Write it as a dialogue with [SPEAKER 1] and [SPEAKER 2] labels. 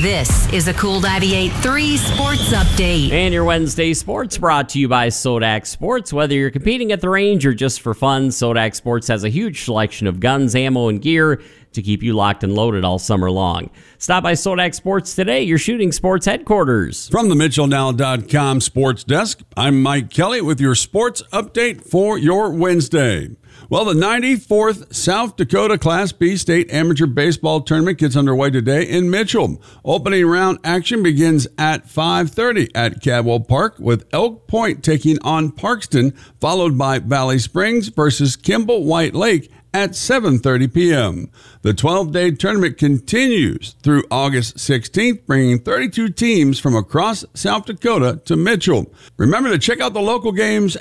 [SPEAKER 1] This is a Cool 98.3 Sports Update.
[SPEAKER 2] And your Wednesday sports brought to you by Sodak Sports. Whether you're competing at the range or just for fun, Sodak Sports has a huge selection of guns, ammo, and gear to keep you locked and loaded all summer long. Stop by Sodak Sports today, your shooting sports headquarters.
[SPEAKER 3] From the MitchellNow.com Sports Desk, I'm Mike Kelly with your sports update for your Wednesday. Well, the 94th South Dakota Class B State Amateur Baseball Tournament gets underway today in Mitchell. Opening round action begins at 5:30 at Cadwell Park, with Elk Point taking on Parkston, followed by Valley Springs versus Kimball White Lake at 7:30 p.m. The 12-day tournament continues through August 16th, bringing 32 teams from across South Dakota to Mitchell. Remember to check out the local games